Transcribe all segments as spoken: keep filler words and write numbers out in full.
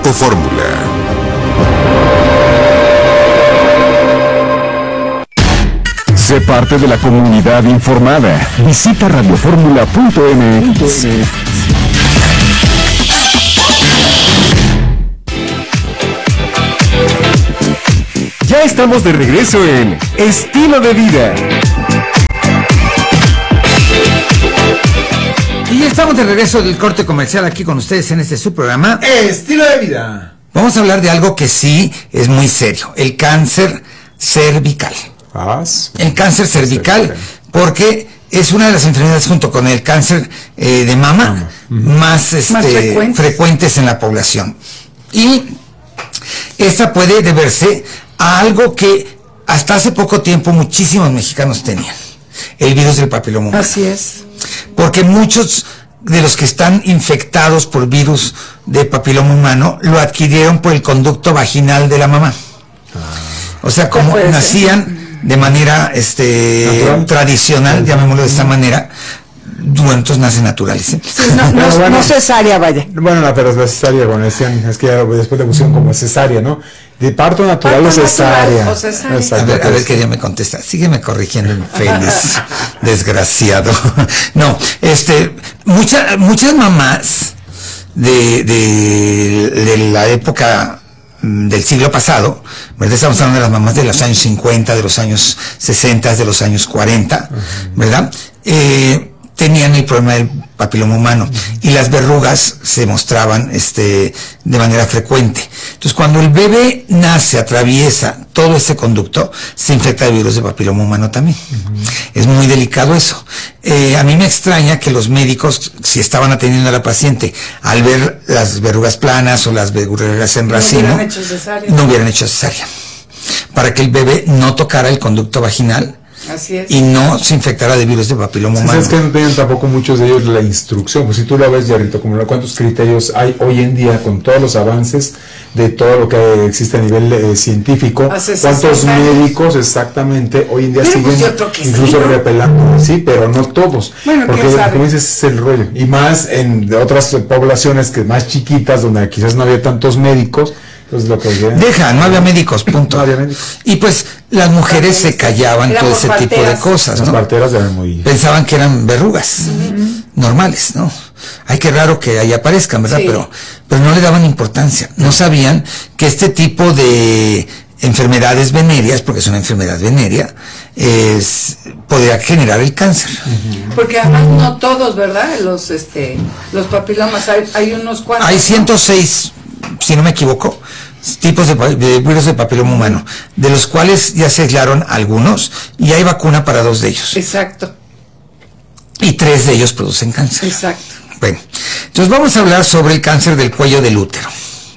Grupo Fórmula. Sé parte de la comunidad informada. Visita radioformula punto m x. Ya estamos de regreso en Estilo de Vida. Y ya estamos de regreso del corte comercial aquí con ustedes en este su programa Estilo de Vida. Vamos a hablar de algo que sí es muy serio, el cáncer cervical. Ah, el cáncer cervical, porque es una de las enfermedades junto con el cáncer eh, de mama uh-huh. más, este, más frecuentes. frecuentes en la población. Y esta puede deberse a algo que hasta hace poco tiempo muchísimos mexicanos tenían, el virus del papiloma humano. Así es. Porque muchos de los que están infectados por virus de papiloma humano lo adquirieron por el conducto vaginal de la mamá. Ah. O sea, como nacían de manera este tradicional, llamémoslo de esta manera, entonces nacen naturales. ¿eh? Sí, no, no, no, bueno, no cesárea, vaya. Bueno, no, pero es la cesárea, bueno, decían, es que después le pusieron como cesárea, ¿no? De parto natural parto o cesárea. Natural, o cesárea. Exacto, a ver, a ver qué día me contesta. Sígueme corrigiendo, infeliz, desgraciado. No, este, muchas muchas mamás de, de, de la época del siglo pasado, ¿verdad? Estamos hablando de las mamás de los años cincuenta, de los años sesenta, de los años cuarenta, ¿verdad? Eh, tenían el problema del papiloma humano y las verrugas se mostraban este de manera frecuente. Entonces, cuando el bebé nace, atraviesa todo ese conducto, se infecta de virus de papiloma humano también. Uh-huh. Es muy delicado eso. Eh, a mí me extraña que los médicos, si estaban atendiendo a la paciente, al ver las verrugas planas o las verrugas en racimo, no hubieran hecho cesárea, no hubieran hecho cesárea, para que el bebé no tocara el conducto vaginal. Así es. Y no se infectara de virus de papiloma humano. Es que no tienen tampoco muchos de ellos la instrucción. Pues si tú lo ves, Yarito, como cuántos criterios hay hoy en día con todos los avances de todo lo que existe a nivel eh, científico, cuántos médicos exactamente hoy en día pero siguen pues incluso sí, ¿no? repelando, sí, pero no todos. Bueno, porque como dices, es el rollo. Y más en otras poblaciones que más chiquitas, donde quizás no había tantos médicos. Pues lo que Deja, no había médicos, punto. No había médicos. Y pues las mujeres se callaban todo ese parteras. tipo de cosas, ¿no? Las parteras eran muy... Pensaban que eran verrugas uh-huh. normales, ¿no? Ay, qué raro que ahí aparezcan, ¿verdad? Sí. Pero, pero no le daban importancia. No sabían que este tipo de enfermedades venéreas, porque es una enfermedad venérea, es, podría generar el cáncer. Uh-huh. Porque además no todos, ¿verdad? Los, este, los papilomas, hay, hay unos cuantos. Hay ciento seis... si no me equivoco, tipos de, de virus de papiloma humano, de los cuales ya se aislaron algunos y hay vacuna para dos de ellos. Exacto. Y tres de ellos producen cáncer. Exacto. Bueno, entonces vamos a hablar sobre el cáncer del cuello del útero.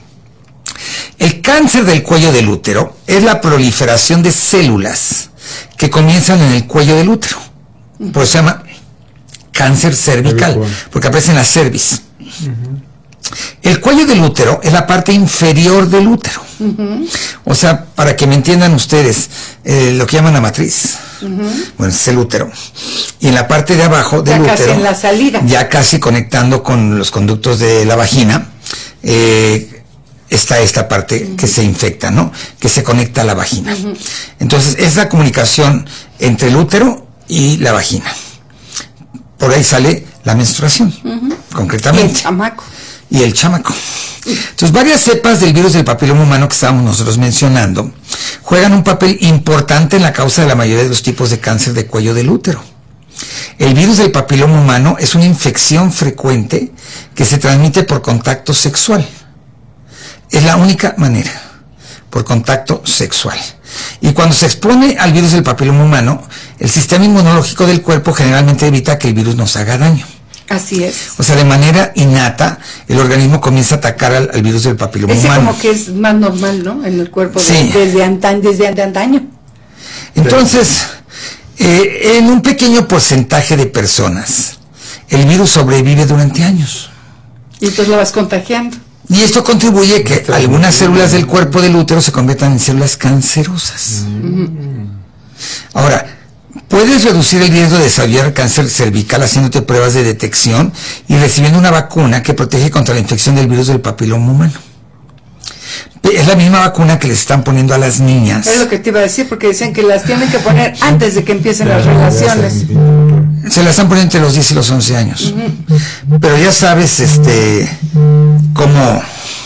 El cáncer del cuello del útero es la proliferación de células que comienzan en el cuello del útero. Por eso se llama cáncer cervical, porque aparece en la cervix. Uh-huh. El cuello del útero es la parte inferior del útero. Uh-huh. O sea, para que me entiendan ustedes, eh, lo que llaman la matriz. Uh-huh. Bueno, es el útero. Y en la parte de abajo del ya útero, casi en la salida, ya casi conectando con los conductos de la vagina, eh, está esta parte uh-huh. que se infecta, ¿no? Que se conecta a la vagina. Uh-huh. Entonces, es la comunicación entre el útero y la vagina. Por ahí sale la menstruación, uh-huh. concretamente. Y el chamaco. Y el chamaco. Entonces, varias cepas del virus del papiloma humano que estábamos nosotros mencionando juegan un papel importante en la causa de la mayoría de los tipos de cáncer de cuello del útero. El virus del papiloma humano es una infección frecuente que se transmite por contacto sexual. Es la única manera, por contacto sexual. Y cuando se expone al virus del papiloma humano, el sistema inmunológico del cuerpo generalmente evita que el virus nos haga daño. Así es. O sea, de manera innata, el organismo comienza a atacar al, al virus del papiloma Ese humano. como que es más normal, ¿no? En el cuerpo sí. de, desde, antaño, desde antaño. Entonces, eh, en un pequeño porcentaje de personas, el virus sobrevive durante años. Y entonces lo vas contagiando. Y esto contribuye a que algunas células del cuerpo del útero se conviertan en células cancerosas. Mm. Ahora, puedes reducir el riesgo de desarrollar cáncer cervical haciéndote pruebas de detección y recibiendo una vacuna que protege contra la infección del virus del papiloma humano. Es la misma vacuna que les están poniendo a las niñas. Es lo que te iba a decir, porque dicen que las tienen que poner antes de que empiecen las relaciones. Se las están poniendo entre los diez y los once años. Uh-huh. Pero ya sabes, este, cómo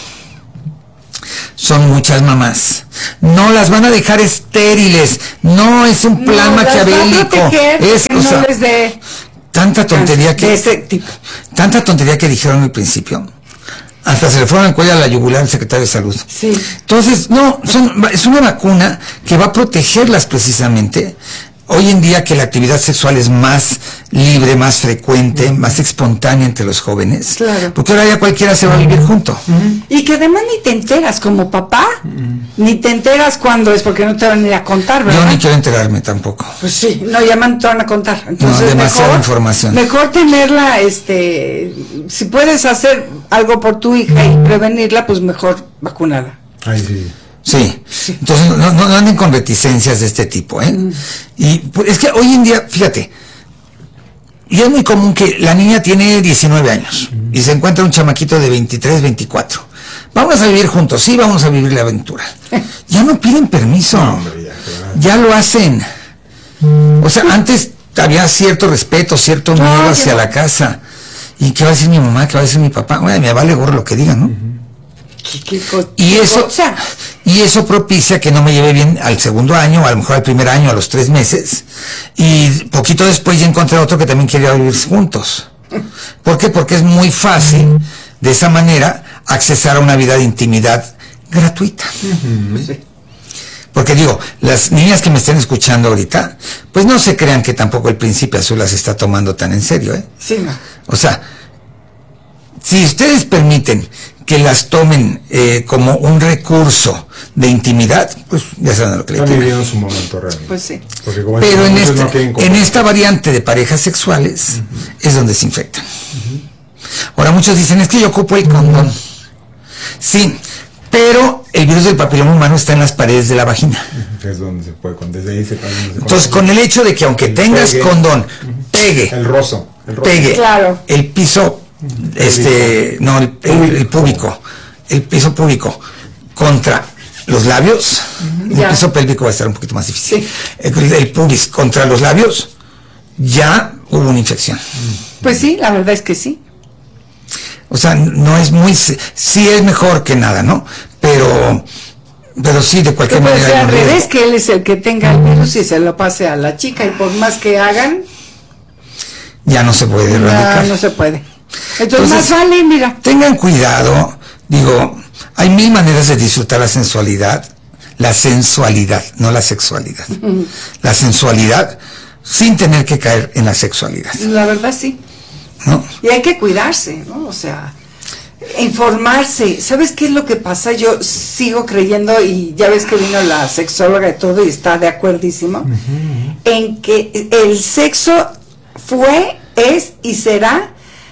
son muchas mamás. No las van a dejar estériles. No es un plan no, maquiavélico. Es que no sea, les de tanta tontería que de ese tipo. Tanta tontería que dijeron al principio. Hasta se le fueron al cuello a la yugular al secretario de Salud. Sí. Entonces, no, son, es una vacuna que va a protegerlas precisamente. Hoy en día que la actividad sexual es más libre, más frecuente, uh-huh. más espontánea entre los jóvenes. Claro. Porque ahora ya cualquiera se va a vivir junto. Uh-huh. Y que además ni te enteras como papá, uh-huh. ni te enteras cuando es, porque no te van a ir a contar, ¿verdad? Yo ni quiero enterarme tampoco. Pues sí, no, ya me te van a contar. Entonces, no, demasiada mejor, información. Mejor tenerla, este, si puedes hacer algo por tu hija y prevenirla, pues mejor vacunarla. Ay, sí. Sí, entonces no, no, no anden con reticencias de este tipo, ¿eh? Mm. Y pues, es que hoy en día, fíjate, y es muy común que la niña tiene diecinueve años mm. y se encuentra un chamaquito de veintitrés, veinticuatro. Vamos a vivir juntos, sí, vamos a vivir la aventura. Ya no piden permiso, no, hombre, ya, ya lo hacen. O sea, antes había cierto respeto, cierto miedo no, hacia no. la casa. ¿Y qué va a decir mi mamá? ¿Qué va a decir mi papá? Bueno, me vale gorro lo que digan, ¿no? Uh-huh. ¿Qué, qué co- y eso cosa? Y eso propicia que no me lleve bien al segundo año, o a lo mejor al primer año, a los tres meses, y poquito después ya encontré otro que también quería vivir juntos. ¿Por qué? Porque es muy fácil, de esa manera, accesar a una vida de intimidad gratuita. Uh-huh. Sí. Porque digo, las niñas que me estén escuchando ahorita, pues no se crean que tampoco el Príncipe Azul las está tomando tan en serio, ¿eh? Sí, no. O sea, si ustedes permiten que las tomen eh, como un recurso de intimidad, pues ya saben a lo que le Están viviendo su momento realmente. Pues sí. Pero en, este, no en esta variante de parejas sexuales uh-huh. es donde se infectan. Uh-huh. Ahora muchos dicen, es que yo ocupo el condón. Sí, pero el virus del papiloma humano está en las paredes de la vagina. Uh-huh. Es donde se puede, desde ahí se puede. Entonces, con el hecho de que aunque el tengas pegue, condón, uh-huh. pegue, el roso, el roso. pegue, claro. el piso este no el, el, el púbico el piso púbico contra los labios, uh-huh, el piso pélvico va a estar un poquito más difícil, sí. el, el pubis contra los labios, ya hubo una infección. Pues sí, la verdad es que sí. O sea, no es muy, sí es mejor que nada, ¿no? Pero pero sí, de cualquier pero manera. Puede ser al revés, que él es el que tenga el virus y se lo pase a la chica, y por más que hagan, ya no se puede erradicar. No, no se puede. Entonces, Entonces, más vale, mira. Tengan cuidado, digo, hay mil maneras de disfrutar la sensualidad, la sensualidad, no la sexualidad. Uh-huh. La sensualidad sin tener que caer en la sexualidad. La verdad sí. ¿No? Y hay que cuidarse, ¿no? O sea, informarse. ¿Sabes qué es lo que pasa? Yo sigo creyendo, y ya ves que vino la sexóloga y todo, y está de acuerdísimo, uh-huh. en que el sexo fue, es y será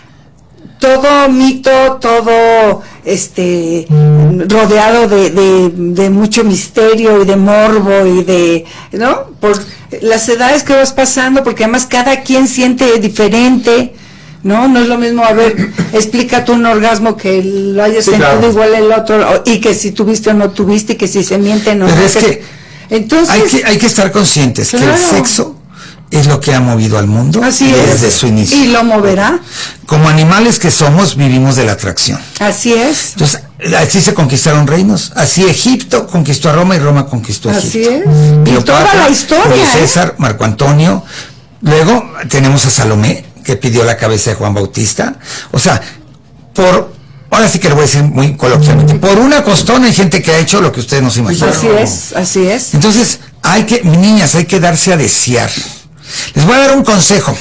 todo mito, todo este rodeado de, de, de mucho misterio y de morbo y de, ¿no? Por las edades que vas pasando, porque además cada quien siente diferente, ¿no? No es lo mismo, a ver, explica tú un orgasmo que lo hayas sí, sentido claro. igual el otro, y que si tuviste o no tuviste, y que si se miente o no. Pero es que, que entonces hay que, hay que estar conscientes claro. que el sexo es lo que ha movido al mundo así desde es. su inicio. Y lo moverá. Como animales que somos, vivimos de la atracción. Así es. Entonces, así se conquistaron reinos. Así Egipto conquistó a Roma y Roma conquistó a así Egipto. Así es. Cleopatra, y toda la historia. Julio César, ¿eh? Marco Antonio. Luego tenemos a Salomé, que pidió la cabeza de Juan Bautista. O sea, por... Ahora sí que lo voy a decir muy coloquialmente. Por una costona hay gente que ha hecho lo que ustedes no se imaginan. Así es, así es. Entonces, hay que, niñas, hay que darse a desear. Les voy a dar un consejo.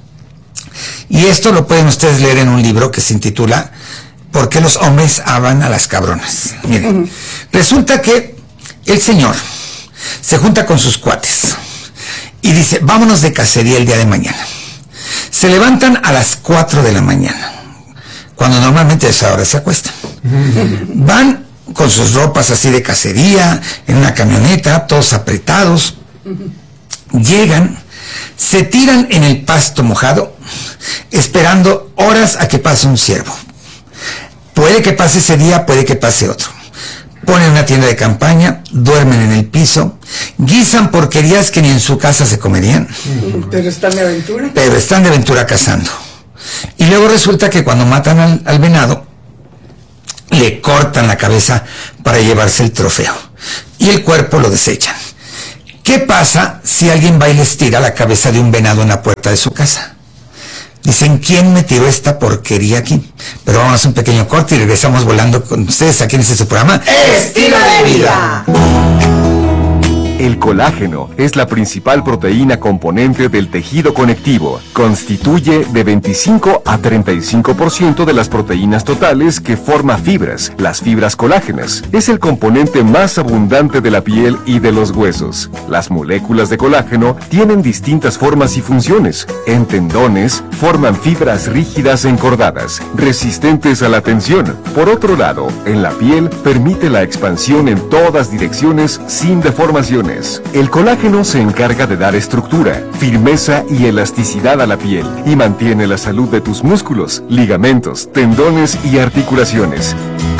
Y esto lo pueden ustedes leer en un libro que se intitula ¿Por qué los hombres aman a las cabronas? Miren, uh-huh. resulta que el señor se junta con sus cuates y dice, vámonos de cacería el día de mañana. Se levantan a las cuatro de la mañana, cuando normalmente a esa hora se acuestan. Uh-huh. Van con sus ropas así de cacería, en una camioneta, todos apretados. Uh-huh. Llegan, se tiran en el pasto mojado, esperando horas a que pase un ciervo. Puede que pase ese día, puede que pase otro. ponen una tienda de campaña, duermen en el piso, guisan porquerías que ni en su casa se comerían. Pero están de aventura. Pero están de aventura cazando. Y luego resulta que cuando matan al, al venado, le cortan la cabeza para llevarse el trofeo. Y el cuerpo lo desechan. ¿Qué pasa si alguien va y les tira la cabeza de un venado en la puerta de su casa? Dicen, ¿quién me tiró esta porquería aquí? Pero vamos a un pequeño corte y regresamos volando con ustedes aquí en este su programa Estilo de Vida. El colágeno es la principal proteína componente del tejido conectivo. Constituye de veinticinco a treinta y cinco por ciento de las proteínas totales que forma fibras, las fibras colágenas. Es el componente más abundante de la piel y de los huesos. Las moléculas de colágeno tienen distintas formas y funciones. En tendones, forman fibras rígidas encordadas, resistentes a la tensión. Por otro lado, en la piel, permite la expansión en todas direcciones sin deformaciones. El colágeno se encarga de dar estructura, firmeza y elasticidad a la piel y mantiene la salud de tus músculos, ligamentos, tendones y articulaciones.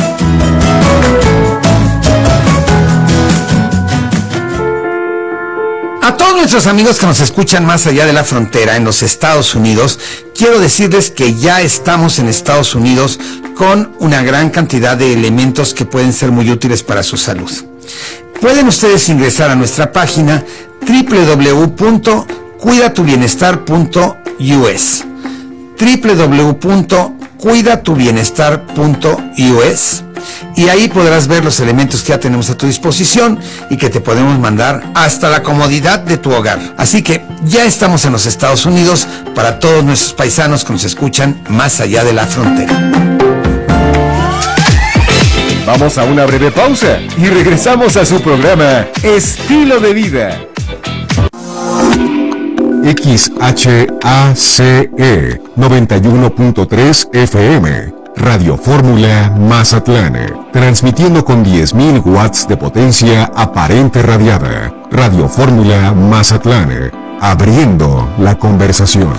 A todos nuestros amigos que nos escuchan más allá de la frontera, en los Estados Unidos, quiero decirles que ya estamos en Estados Unidos con una gran cantidad de elementos que pueden ser muy útiles para su salud. Pueden ustedes ingresar a nuestra página doble u doble u doble u punto cuida tu bienestar punto u s, doble u doble u doble u punto cuida tu bienestar punto u s, y ahí podrás ver los elementos que ya tenemos a tu disposición y que te podemos mandar hasta la comodidad de tu hogar. Así que ya estamos en los Estados Unidos para todos nuestros paisanos que nos escuchan más allá de la frontera. Vamos a una breve pausa y regresamos a su programa Estilo de Vida. X H A C E noventa y uno punto tres F M, Radio Fórmula Mazatlán, transmitiendo con diez mil watts de potencia aparente radiada. Radio Fórmula Mazatlán, abriendo la conversación.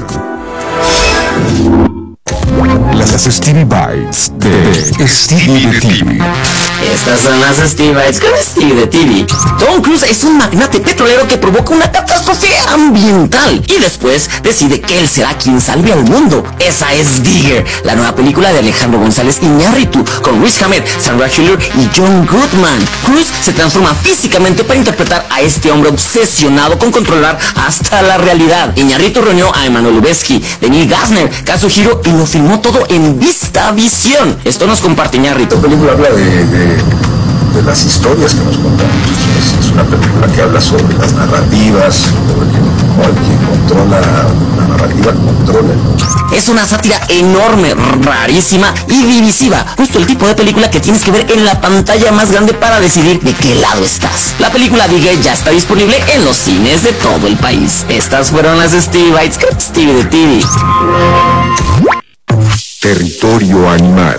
Las Stevie Bites de Stevie de T V. Estas son las Stevie Bites con Stevie de T V. Tom Cruise es un magnate petrolero que provoca una catástrofe ambiental y después decide que él será quien salve al mundo. Esa es Digger, la nueva película de Alejandro González Iñárritu, con Riz Ahmed, Sandra Hüller y John Goodman. Cruise se transforma físicamente para interpretar a este hombre obsesionado con controlar hasta la realidad. Iñárritu reunió a Emmanuel Lubezki, Denis Gassner, Kazuhiro y lo filmó todo en VistaVision. Esto nos comparte Iñárritu. La película habla de, de, de las historias que nos contamos. Es, es una película que habla sobre las narrativas, sobre cómo el que controla la narrativa controla. Es una sátira enorme, rarísima y divisiva. Justo el tipo de película que tienes que ver en la pantalla más grande para decidir de qué lado estás. La película Digger ya está disponible en los cines de todo el país. Estas fueron las Stevie Bites con Stevie de T V. Territorio animal.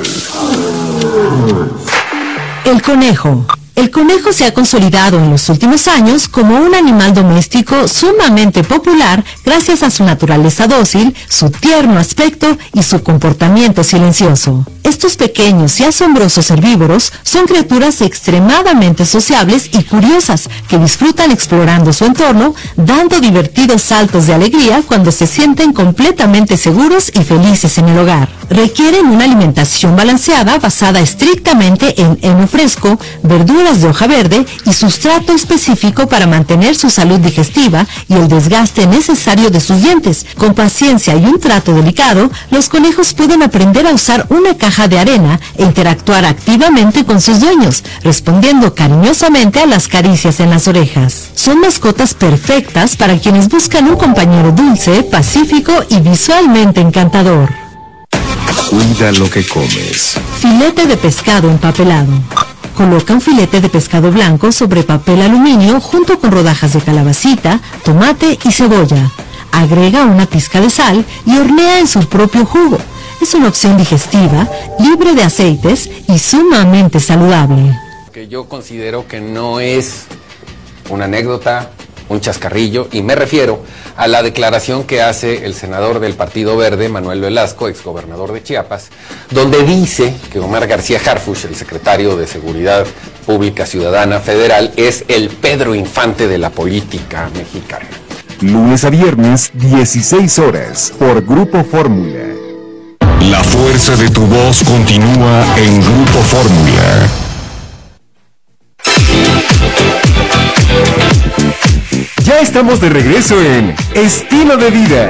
El conejo. El conejo se ha consolidado en los últimos años como un animal doméstico sumamente popular gracias a su naturaleza dócil, su tierno aspecto y su comportamiento silencioso. Estos pequeños y asombrosos herbívoros son criaturas extremadamente sociables y curiosas que disfrutan explorando su entorno, dando divertidos saltos de alegría cuando se sienten completamente seguros y felices en el hogar. Requieren una alimentación balanceada basada estrictamente en heno fresco, verduras de hoja verde y sustrato específico para mantener su salud digestiva y el desgaste necesario de sus dientes. Con paciencia y un trato delicado, los conejos pueden aprender a usar una caja de arena e interactuar activamente con sus dueños, respondiendo cariñosamente a las caricias en las orejas. Son mascotas perfectas para quienes buscan un compañero dulce, pacífico y visualmente encantador. Cuida lo que comes. Filete de pescado empapelado. Coloca un filete de pescado blanco sobre papel aluminio junto con rodajas de calabacita, tomate y cebolla. Agrega una pizca de sal y hornea en su propio jugo. Es una opción digestiva, libre de aceites y sumamente saludable. Que yo considero que no es una anécdota, un chascarrillo, y me refiero a la declaración que hace el senador del Partido Verde, Manuel Velasco, exgobernador de Chiapas, donde dice que Omar García Harfuch, el secretario de Seguridad Pública Ciudadana Federal, es el Pedro Infante de la política mexicana. Lunes a viernes, dieciséis horas, por Grupo Fórmula. La fuerza de tu voz continúa en Grupo Fórmula. Ya estamos de regreso en Estilo de Vida.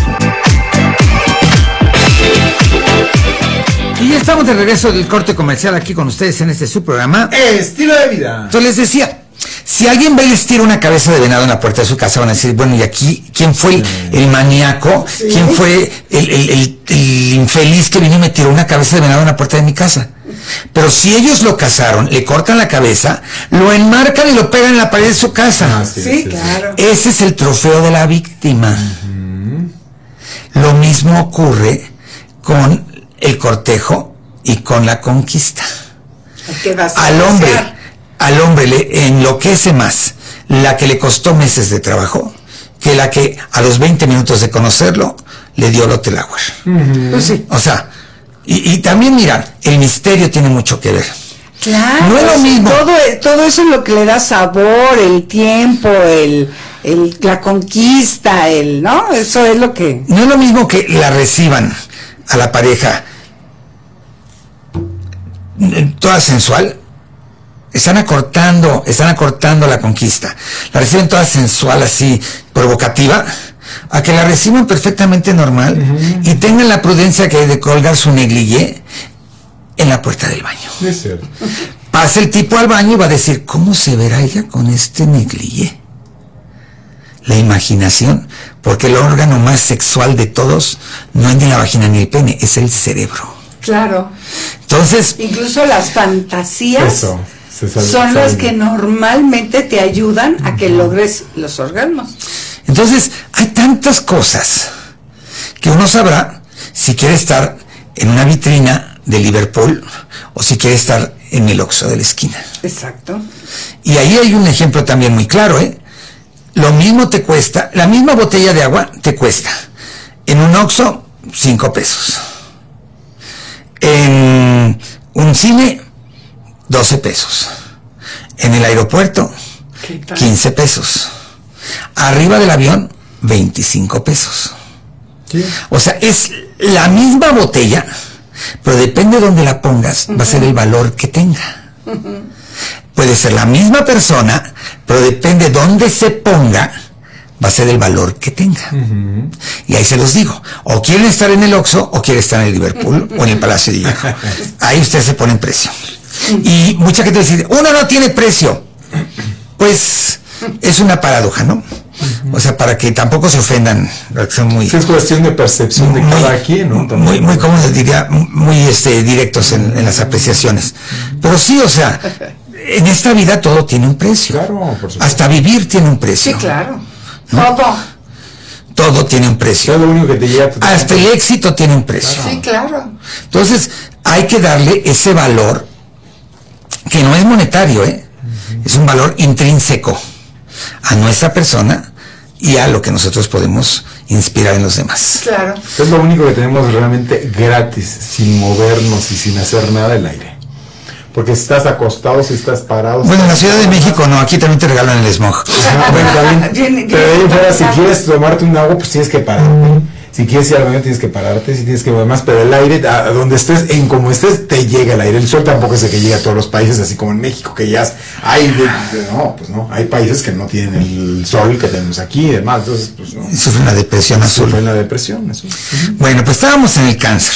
Y ya estamos de regreso del corte comercial aquí con ustedes en este su programa Estilo de Vida. Entonces les decía, si alguien ve y les tira una cabeza de venado en la puerta de su casa, van a decir, bueno, ¿y aquí quién fue el, el maníaco? Sí. ¿Quién fue el, el, el, el infeliz que vino y me tiró una cabeza de venado en la puerta de mi casa? Pero si ellos lo cazaron, le cortan la cabeza, lo enmarcan y lo pegan en la pared de su casa. Ah, sí, sí, sí, claro. Ese es el trofeo de la víctima. Uh-huh. Lo mismo ocurre con el cortejo y con la conquista. ¿Qué vas a al hombre, hacer? al hombre le enloquece más la que le costó meses de trabajo que la que a los veinte minutos de conocerlo le dio lote el agua. Uh-huh. Pues sí. O sea, y, y también mira, el misterio tiene mucho que ver. Claro. No es lo mismo. Todo, todo eso es lo que le da sabor, el tiempo, el, el, la conquista, el, ¿no? Eso es lo que... No es lo mismo que la reciban a la pareja toda sensual. Están acortando, están acortando la conquista. La reciben toda sensual, así, provocativa, a que la reciban perfectamente normal, uh-huh, y tengan la prudencia que hay de colgar su negligé en la puerta del baño. Es cierto. Pasa el tipo al baño y va a decir, ¿cómo se verá ella con este negligé? La imaginación, porque el órgano más sexual de todos no es ni la vagina ni el pene, es el cerebro. Claro. Entonces, incluso las fantasías eso, son las que normalmente te ayudan a que logres los orgasmos. Entonces, hay tantas cosas que uno sabrá si quiere estar en una vitrina de Liverpool o si quiere estar en el Oxxo de la esquina. Exacto. Y ahí hay un ejemplo también muy claro, ¿eh? Lo mismo te cuesta, la misma botella de agua te cuesta en un Oxxo cinco pesos. En un cine, doce pesos. En el aeropuerto, quince pesos. Arriba del avión, veinticinco pesos. ¿Sí? O sea, es la misma botella, pero depende de dónde la pongas, uh-huh, va a ser el valor que tenga. Uh-huh. Puede ser la misma persona, pero depende de dónde se ponga, va a ser el valor que tenga. Uh-huh. Y ahí se los digo, o quieren estar en el Oxxo, o quieren estar en el Liverpool, o en el Palacio de Hierro. Ahí ustedes se ponen precio. Y mucha gente dice, uno no tiene precio. Pues es una paradoja, ¿no? Uh-huh. O sea, para que tampoco se ofendan, son muy... Es cuestión de percepción de muy, cada quien, ¿no? Muy, muy, como les diría, muy este, directos en, en las apreciaciones. Uh-huh. Pero sí, o sea, en esta vida todo tiene un precio. Claro, por supuesto. Hasta vivir tiene un precio. Sí, claro. ¿No? Todo. Todo tiene un precio. Es lo único que te llega. Te Hasta el éxito tiene un precio. Sí, claro. Entonces, hay que darle ese valor que no es monetario, ¿eh? Uh-huh. Es un valor intrínseco a nuestra persona y a lo que nosotros podemos inspirar en los demás. Claro. Es lo único que tenemos realmente gratis, sin movernos y sin hacer nada, el aire. Porque si estás acostado, si estás parado... Bueno, en la Ciudad de parado, México no, aquí también te regalan el smog. Ajá, bueno, también, bien, pero ahí fuera, si quieres tomarte un agua, pues tienes que pararte. Uh-huh. Si quieres ir al baño, tienes que pararte, si tienes que mover más, pero el aire, a donde estés, en como estés, te llega el aire. El sol tampoco es el que llega a todos los países, así como en México, que ya hay, de, de, no, pues no, hay países que no tienen el sol que tenemos aquí y demás, entonces, pues no. Y sufren la depresión azul. Sufren la depresión azul. Uh-huh. Bueno, pues estábamos en el cáncer.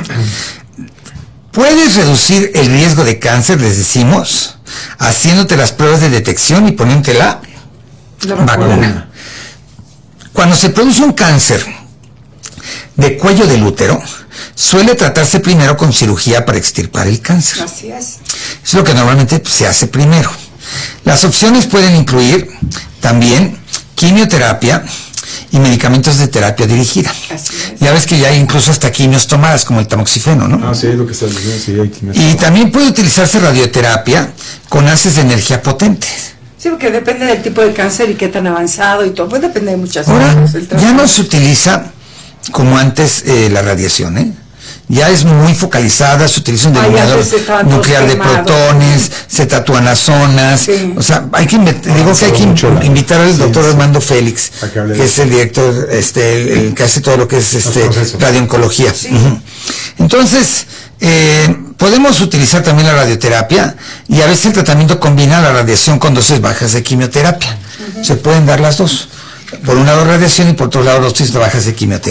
Puedes reducir el riesgo de cáncer, les decimos, haciéndote las pruebas de detección y poniéndote la, la vacuna. vacuna. Cuando se produce un cáncer de cuello del útero, suele tratarse primero con cirugía para extirpar el cáncer. Así es. Es lo que normalmente pues, se hace primero. Las opciones pueden incluir también quimioterapia y medicamentos de terapia dirigida. Así es. Ya ves que ya hay incluso hasta quimios tomadas, como el tamoxifeno, ¿no? Ah, sí, es lo que está diciendo, sí, hay quimios. Y también puede utilizarse radioterapia con haces de energía potentes. Sí, porque depende del tipo de cáncer y qué tan avanzado y todo, pues depende de muchas Ahora, cosas. ya no se utiliza como antes eh, la radiación, ¿eh? Ya es muy focalizada, se utiliza un denominador nuclear de protones, se tatúan las zonas, sí. O sea, hay que invitar, digo que hay que in, invitar al sí, doctor sí. Armando Félix, que, que es el director, este, el, el que hace todo lo que es este radiooncología. Sí. Uh-huh. Entonces, eh, podemos utilizar también la radioterapia y a veces el tratamiento combina la radiación con dosis bajas de quimioterapia. Uh-huh. Se pueden dar las dos. Por un lado radiación y por otro lado dosis bajas de quimioterapia.